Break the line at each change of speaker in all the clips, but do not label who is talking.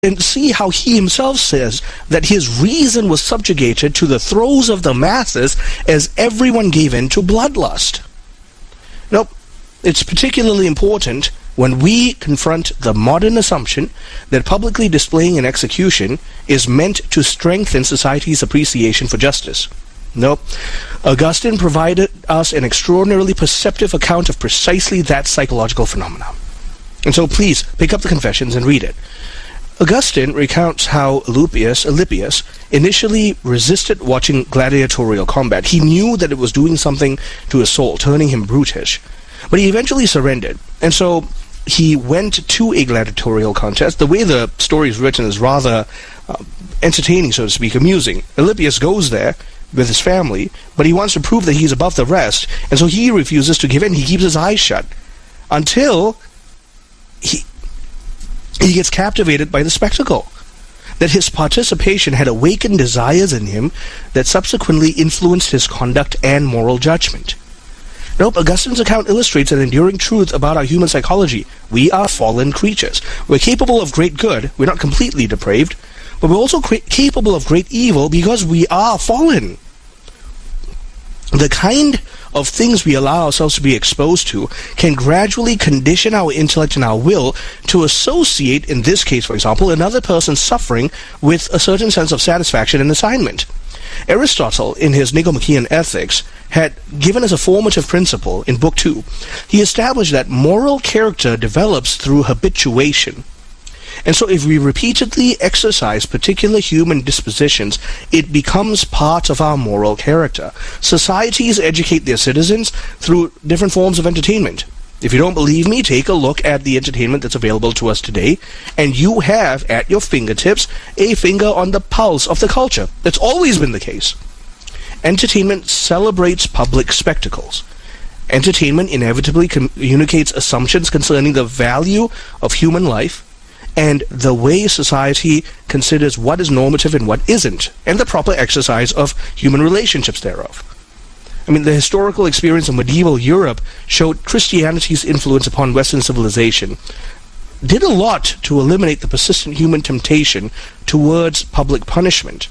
And see how he himself says that his reason was subjugated to the throes of the masses as everyone gave in to bloodlust. Now, it's particularly important when we confront the modern assumption that publicly displaying an execution is meant to strengthen society's appreciation for justice. No, Augustine provided us an extraordinarily perceptive account of precisely that psychological phenomenon. And so please, pick up the Confessions and read it. Augustine recounts how Alypius initially resisted watching gladiatorial combat. He knew that it was doing something to his soul, turning him brutish. But he eventually surrendered, and so he went to a gladiatorial contest. The way the story is written is rather entertaining, so to speak, amusing. Alypius goes there with his family, but he wants to prove that he's above the rest, and so he refuses to give in. He keeps his eyes shut until he gets captivated by the spectacle. That his participation had awakened desires in him that subsequently influenced his conduct and moral judgment. Nope, Augustine's account illustrates an enduring truth about our human psychology. We are fallen creatures. We're capable of great good. We're not completely depraved, but we're also capable of great evil because we are fallen. The kind of things we allow ourselves to be exposed to can gradually condition our intellect and our will to associate, in this case, for example, another person's suffering with a certain sense of satisfaction and assignment. Aristotle, in his Nicomachean Ethics, had given us a formative principle in Book 2. He established that moral character develops through habituation. And so if we repeatedly exercise particular human dispositions, it becomes part of our moral character. Societies educate their citizens through different forms of entertainment. If you don't believe me, take a look at the entertainment that's available to us today, and you have at your fingertips a finger on the pulse of the culture. That's always been the case. Entertainment celebrates public spectacles. Entertainment inevitably communicates assumptions concerning the value of human life and the way society considers what is normative and what isn't, and the proper exercise of human relationships thereof. I mean, the historical experience of medieval Europe showed Christianity's influence upon Western civilization did a lot to eliminate the persistent human temptation towards public punishment.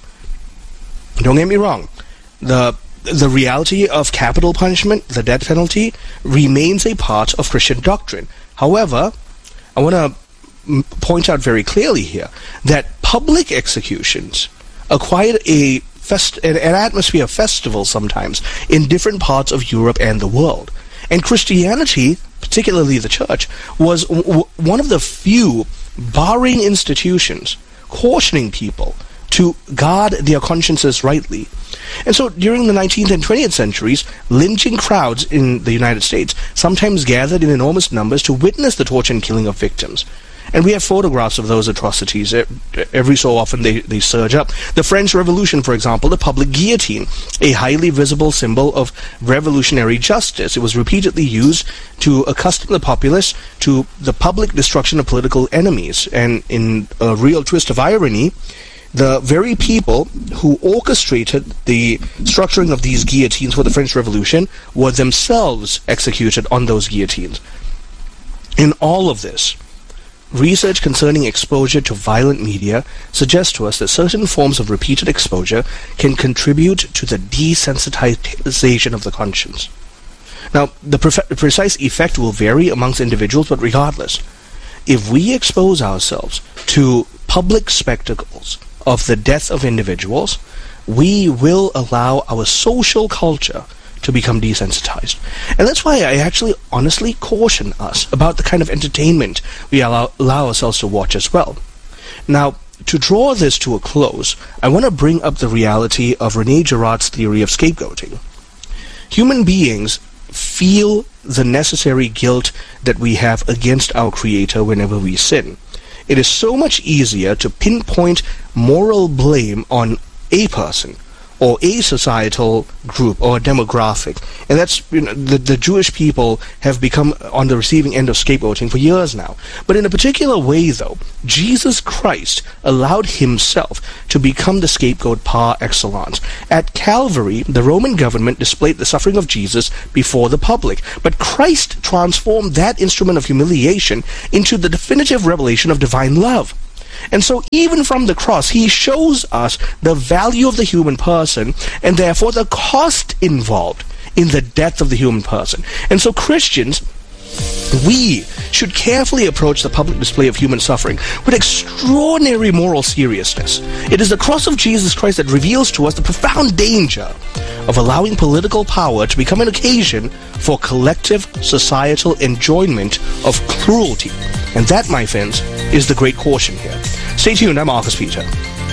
Don't get me wrong. The reality of capital punishment, the death penalty, remains a part of Christian doctrine. However, I want to point out very clearly here that public executions acquired an atmosphere of festival sometimes in different parts of Europe and the world. And Christianity, particularly the church, was one of the few barring institutions cautioning people to guard their consciences rightly. And so during the 19th and 20th centuries, lynching crowds in the United States sometimes gathered in enormous numbers to witness the torture and killing of victims. And we have photographs of those atrocities. Every so often they surge up. The French Revolution, for example, the public guillotine, a highly visible symbol of revolutionary justice. It was repeatedly used to accustom the populace to the public destruction of political enemies. And in a real twist of irony, the very people who orchestrated the structuring of these guillotines for the French Revolution were themselves executed on those guillotines. In all of this, research concerning exposure to violent media suggests to us that certain forms of repeated exposure can contribute to the desensitization of the conscience. Now, the precise effect will vary amongst individuals, but regardless, if we expose ourselves to public spectacles of the death of individuals, we will allow our social culture to become desensitized. And that's why I actually honestly caution us about the kind of entertainment we allow ourselves to watch as well. Now, to draw this to a close, I want to bring up the reality of Rene Girard's theory of scapegoating. Human beings feel the necessary guilt that we have against our Creator whenever we sin. It is so much easier to pinpoint moral blame on a person or a societal group or a demographic. And that's, the Jewish people have become on the receiving end of scapegoating for years now. But in a particular way, though, Jesus Christ allowed himself to become the scapegoat par excellence. At Calvary, the Roman government displayed the suffering of Jesus before the public. But Christ transformed that instrument of humiliation into the definitive revelation of divine love. And so even from the cross, he shows us the value of the human person and therefore the cost involved in the death of the human person. And so Christians, we should carefully approach the public display of human suffering with extraordinary moral seriousness. It is the cross of Jesus Christ that reveals to us the profound danger of allowing political power to become an occasion for collective societal enjoyment of cruelty. And that, my friends, is the great caution here. Stay tuned, I'm Marcus Peter.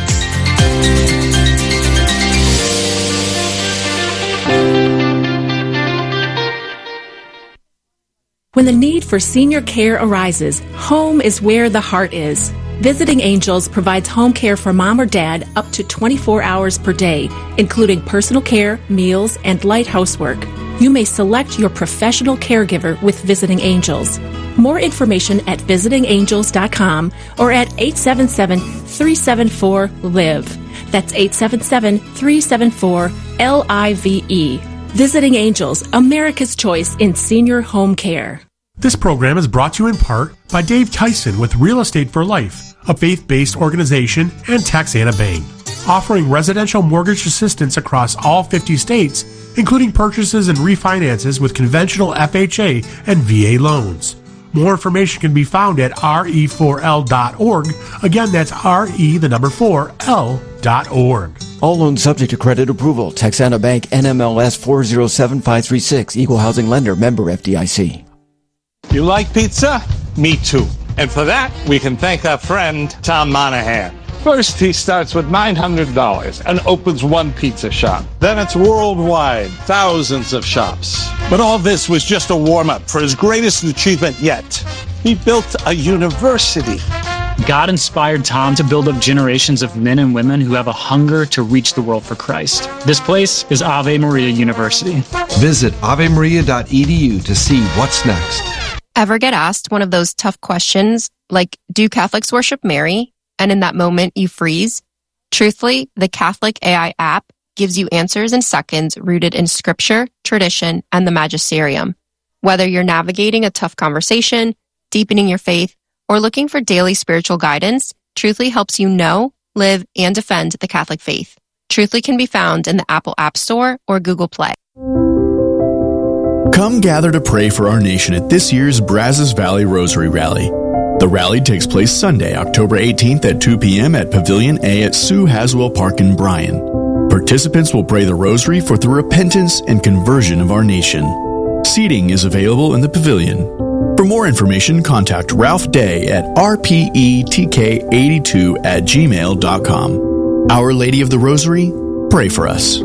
When the need for senior care arises, home is where the heart is. Visiting Angels provides home care for mom or dad up to 24 hours per day, including personal care, meals, and light housework. You may select your professional caregiver with Visiting Angels. More information at visitingangels.com or at 877-374-LIVE. That's 877-374-LIVE. Visiting Angels, America's choice in senior home care.
This program is brought to you in part by Dave Tyson with Real Estate for Life, a faith-based organization, and Texana Bank, offering residential mortgage assistance across all 50 states, including purchases and refinances with conventional FHA and VA loans. More information can be found at re4l.org. Again, that's re4l.org.
All loans subject to credit approval. Texana Bank, NMLS 407536. Equal housing lender. Member FDIC.
You like pizza? Me too. And for that, we can thank our friend, Tom Monahan. First, he starts with $900 and opens one pizza shop. Then it's worldwide, thousands of shops. But all this was just a warm-up for his greatest achievement yet. He built a university.
God inspired Tom to build up generations of men and women who have a hunger to reach the world for Christ. This place is Ave Maria University.
Visit avemaria.edu to see what's next.
Ever get asked one of those tough questions, like, do Catholics worship Mary? And in that moment, you freeze? Truthfully, the Catholic AI app gives you answers in seconds rooted in scripture, tradition, and the magisterium. Whether you're navigating a tough conversation, deepening your faith, or looking for daily spiritual guidance, Truthfully helps you know, live, and defend the Catholic faith. Truthfully can be found in the Apple App Store or Google Play.
Come gather to pray for our nation at this year's Brazos Valley Rosary Rally. The rally takes place Sunday, October 18th at 2 p.m. at Pavilion A at Sue Haswell Park in Bryan. Participants will pray the rosary for the repentance and conversion of our nation. Seating is available in the pavilion. For more information, contact Ralph Day at rpetk82@gmail.com. Our Lady of the Rosary, pray for us.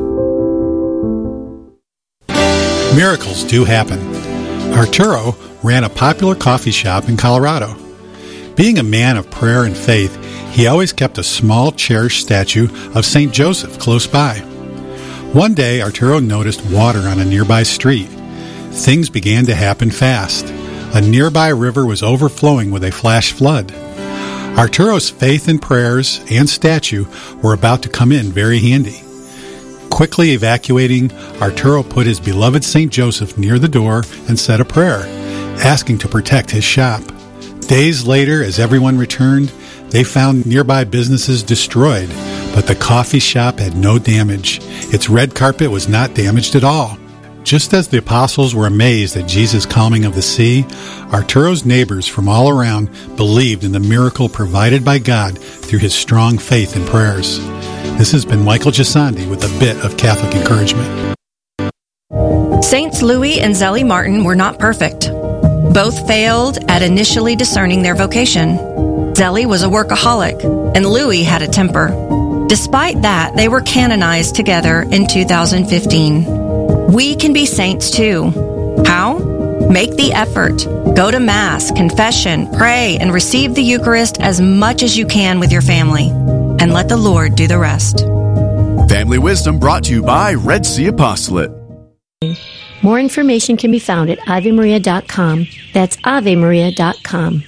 Miracles do happen. Arturo ran a popular coffee shop in Colorado. Being a man of prayer and faith, he always kept a small, cherished statue of St. Joseph close by. One day, Arturo noticed water on a nearby street. Things began to happen fast. A nearby river was overflowing with a flash flood. Arturo's faith and prayers and statue were about to come in very handy. Quickly evacuating, Arturo put his beloved St. Joseph near the door and said a prayer, asking to protect his shop. Days later, as everyone returned, they found nearby businesses destroyed, but the coffee shop had no damage. Its red carpet was not damaged at all. Just as the apostles were amazed at Jesus' calming of the sea, Arturo's neighbors from all around believed in the miracle provided by God through his strong faith and prayers. This has been Michael Gisandi with a bit of Catholic encouragement.
Saints Louis and Zelly Martin were not perfect. Both failed at initially discerning their vocation. Zelly was a workaholic, and Louis had a temper. Despite that, they were canonized together in 2015. We can be saints too. How? Make the effort. Go to Mass, confession, pray, and receive the Eucharist as much as you can with your family. And let the Lord do the rest.
Family Wisdom brought to you by Red Sea Apostolate.
More information can be found at avemaria.com. That's avemaria.com.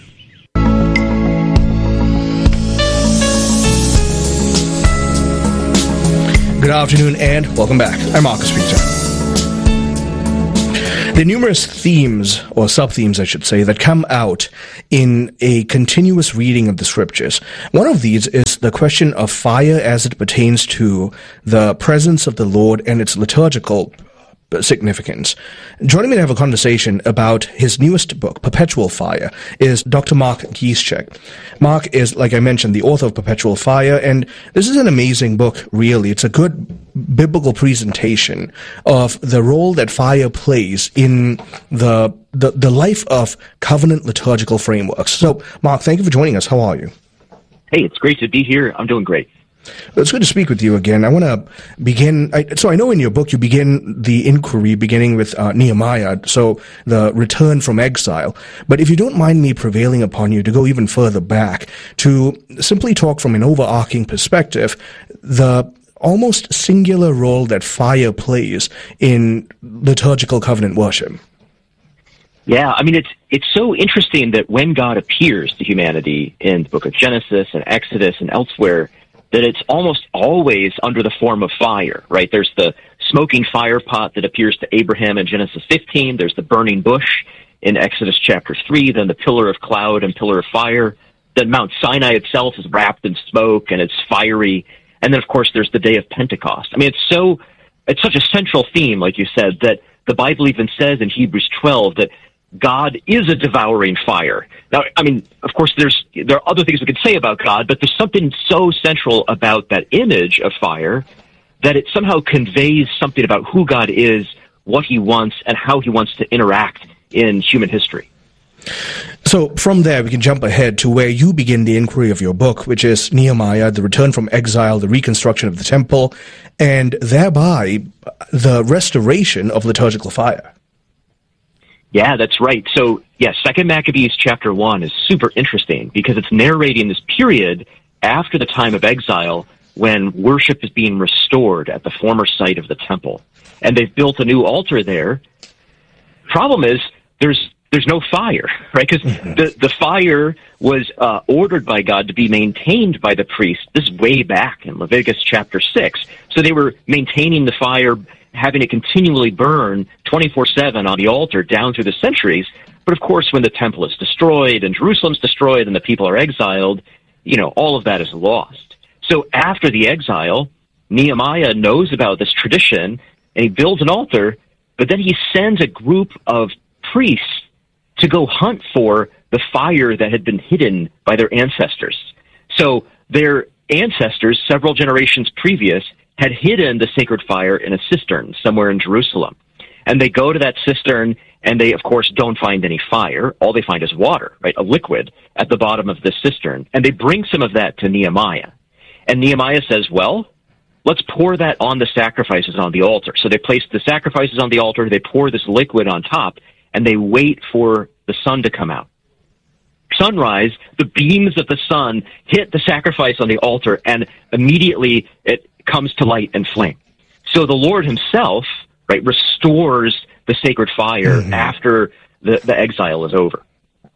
Good afternoon and welcome back. I'm Marcus Peter. There are numerous themes, or sub-themes I should say, that come out in a continuous reading of the scriptures. One of these is the question of fire as it pertains to the presence of the Lord and its liturgical significance. Joining me to have a conversation about his newest book, Perpetual Fire, is Dr. Mark Gieszczak. Mark is, like I mentioned, the author of Perpetual Fire, and this is an amazing book, really. It's a good biblical presentation of the role that fire plays in the life of covenant liturgical frameworks. So, Mark, thank you for joining us. How are you?
Hey, it's great to be here. I'm doing great.
It's good to speak with you again. I want to begin. So I know in your book you begin the inquiry beginning with Nehemiah, so the return from exile. But if you don't mind me prevailing upon you to go even further back, to simply talk from an overarching perspective, the almost singular role that fire plays in liturgical covenant worship.
Yeah, I mean, it's so interesting that when God appears to humanity in the book of Genesis and Exodus and elsewhere, that it's almost always under the form of fire, right? There's the smoking fire pot that appears to Abraham in Genesis 15. There's the burning bush in Exodus chapter 3, then the pillar of cloud and pillar of fire. Then Mount Sinai itself is wrapped in smoke and it's fiery. And then, of course, there's the day of Pentecost. I mean, it's such a central theme, like you said, that the Bible even says in Hebrews 12 that God is a devouring fire. Now, I mean, of course, there are other things we could say about God, but there's something so central about that image of fire that it somehow conveys something about who God is, what he wants, and how he wants to interact in human history.
So from there, we can jump ahead to where you begin the inquiry of your book, which is Nehemiah, the return from exile, the reconstruction of the temple, and thereby the restoration of liturgical fire.
Yeah, that's right. So, yeah, 2 Maccabees chapter 1 is super interesting because it's narrating this period after the time of exile when worship is being restored at the former site of the temple. And they've built a new altar there. Problem is, there's no fire, right? Because the fire was ordered by God to be maintained by the priest. This is way back in Leviticus chapter 6. So they were maintaining the fire, having it continually burn 24/7 on the altar down through the centuries. But of course, when the temple is destroyed and Jerusalem's destroyed and the people are exiled, all of that is lost. So after the exile, Nehemiah knows about this tradition and he builds an altar, but then he sends a group of priests to go hunt for the fire that had been hidden by their ancestors. So their ancestors, several generations previous, had hidden the sacred fire in a cistern somewhere in Jerusalem. And they go to that cistern, and they, of course, don't find any fire. All they find is water, right, a liquid at the bottom of the cistern. And they bring some of that to Nehemiah. And Nehemiah says, well, let's pour that on the sacrifices on the altar. So they place the sacrifices on the altar, they pour this liquid on top, and they wait for the sun to come out. Sunrise, the beams of the sun hit the sacrifice on the altar, and immediately it comes to light and flame. So the Lord himself, right, restores the sacred fire after the exile is over.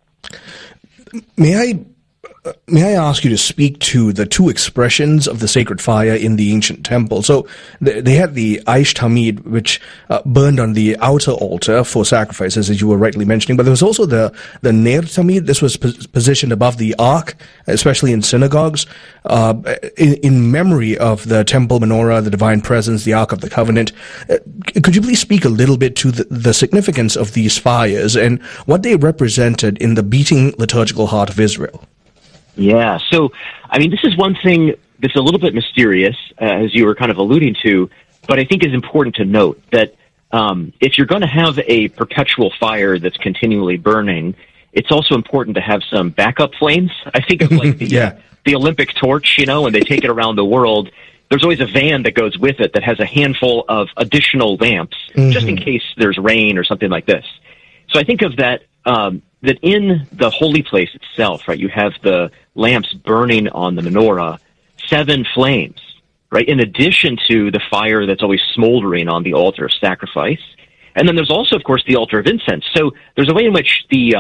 May I ask you to speak to the two expressions of the sacred fire in the ancient temple? So they had the Aish Tamid, which burned on the outer altar for sacrifices, as you were rightly mentioning, but there was also the Ner Tamid. This was positioned above the ark, especially in synagogues, in memory of the temple menorah, the divine presence, the Ark of the Covenant. Could you please speak a little bit to the significance of these fires and what they represented in the beating liturgical heart of Israel?
Yeah, so, I mean, this is one thing that's a little bit mysterious, as you were kind of alluding to, but I think is important to note that if you're going to have a perpetual fire that's continually burning, it's also important to have some backup flames. I think of like the Olympic torch, when they take it around the world. There's always a van that goes with it that has a handful of additional lamps, just in case there's rain or something like this. So I think of that, that in the holy place itself, right, you have the lamps burning on the menorah, 7 flames, right, in addition to the fire that's always smoldering on the altar of sacrifice. And then there's also, of course, the altar of incense. So there's a way in which the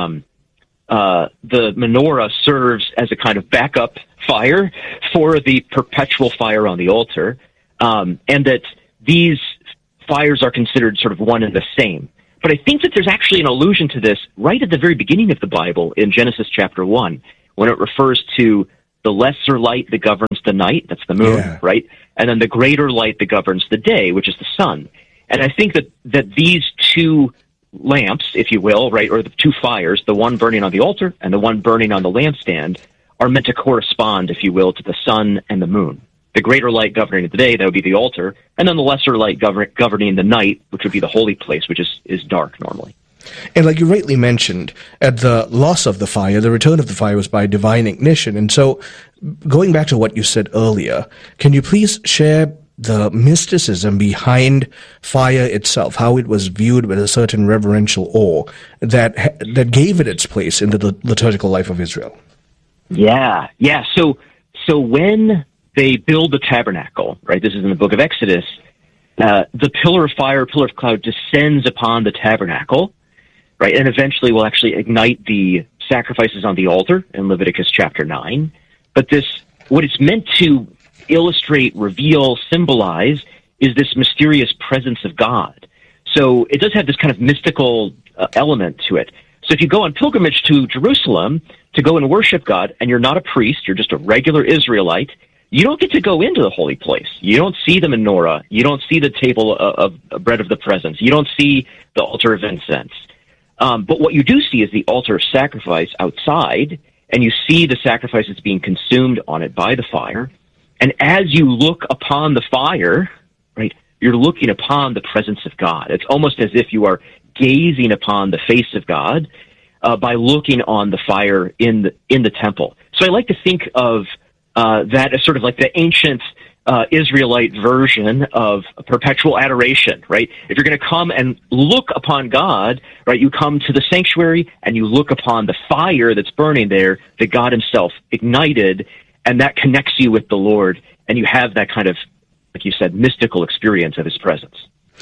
menorah serves as a kind of backup fire for the perpetual fire on the altar, and that these fires are considered sort of one and the same. But I think that there's actually an allusion to this right at the very beginning of the Bible in Genesis chapter 1, when it refers to the lesser light that governs the night, that's the moon, right? And then the greater light that governs the day, which is the sun. And I think that these two lamps, if you will, right, or the two fires, the one burning on the altar and the one burning on the lampstand, are meant to correspond, if you will, to the sun and the moon. The greater light governing the day, that would be the altar, and then the lesser light governing the night, which would be the holy place, which is dark normally.
And like you rightly mentioned, at the loss of the fire, the return of the fire was by divine ignition. And so, going back to what you said earlier, can you please share the mysticism behind fire itself, how it was viewed with a certain reverential awe that gave it its place in the liturgical life of Israel?
Yeah. So when they build the tabernacle, right, this is in the book of Exodus, the pillar of fire, pillar of cloud descends upon the tabernacle, right, and eventually will actually ignite the sacrifices on the altar in Leviticus chapter 9. But what it's meant to illustrate, reveal, symbolize is this mysterious presence of God. So it does have this kind of mystical element to it. So if you go on pilgrimage to Jerusalem to go and worship God, and you're not a priest, you're just a regular Israelite, you don't get to go into the holy place. You don't see the menorah. You don't see the table of bread of the presence. You don't see the altar of incense. But what you do see is the altar of sacrifice outside, and you see the sacrifices being consumed on it by the fire. And as you look upon the fire, right, you're looking upon the presence of God. It's almost as if you are gazing upon the face of God by looking on the fire in the temple. So I like to think of that as sort of like the ancient Israelite version of perpetual adoration, right? If you're going to come and look upon God, right, you come to the sanctuary and you look upon the fire that's burning there that God himself ignited, and that connects you with the Lord, and you have that kind of, like you said, mystical experience of his presence.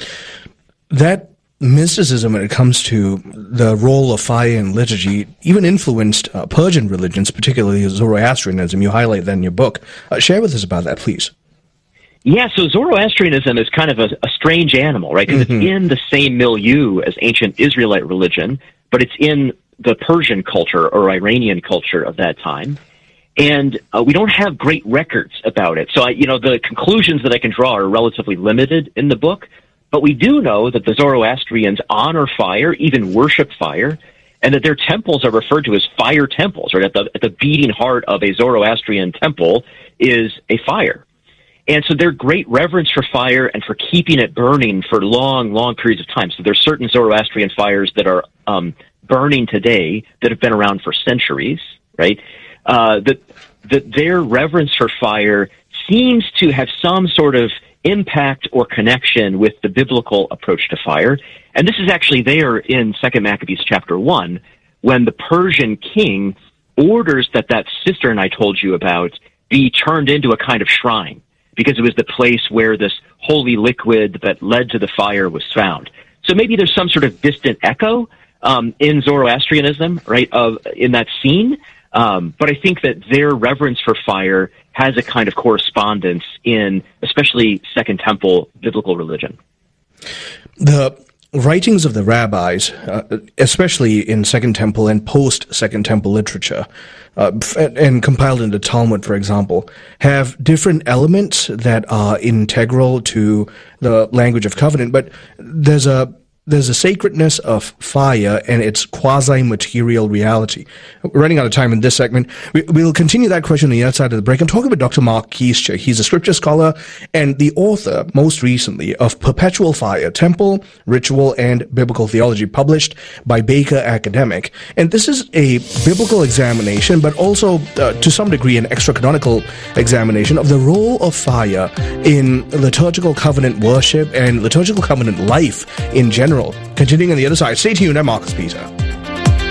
That mysticism, when it comes to the role of fire in liturgy, even influenced Persian religions, particularly Zoroastrianism. You highlight that in your book. Share with us about that, please.
Yeah, so Zoroastrianism is kind of a strange animal, right? Because it's in the same milieu as ancient Israelite religion, but it's in the Persian culture or Iranian culture of that time. And we don't have great records about it. So, the conclusions that I can draw are relatively limited in the book. But we do know that the Zoroastrians honor fire, even worship fire, and that their temples are referred to as fire temples, right? At the beating heart of a Zoroastrian temple is a fire. And so their great reverence for fire and for keeping it burning for long, long periods of time. So there's certain Zoroastrian fires that are burning today that have been around for centuries, right? That their reverence for fire seems to have some sort of impact or connection with the biblical approach to fire. And this is actually there in 2 Maccabees chapter 1, when the Persian king orders that cistern I told you about be turned into a kind of shrine, because it was the place where this holy liquid that led to the fire was found. So maybe there's some sort of distant echo in Zoroastrianism, right, in that scene. But I think that their reverence for fire has a kind of correspondence in especially Second Temple biblical religion.
The writings of the rabbis, especially in Second Temple and post-Second Temple literature, and compiled in the Talmud, for example, have different elements that are integral to the language of covenant, but there's a sacredness of fire and its quasi-material reality. We're running out of time in this segment. We'll continue that question on the other side of the break. I'm talking about Dr. Mark Kiescher. He's a scripture scholar and the author, most recently, of Perpetual Fire, Temple, Ritual, and Biblical Theology, published by Baker Academic. And this is a biblical examination, but also, to some degree, an extra-canonical examination of the role of fire in liturgical covenant worship and liturgical covenant life in general. Continuing on the other side, stay tuned. I'm Marcus Peter.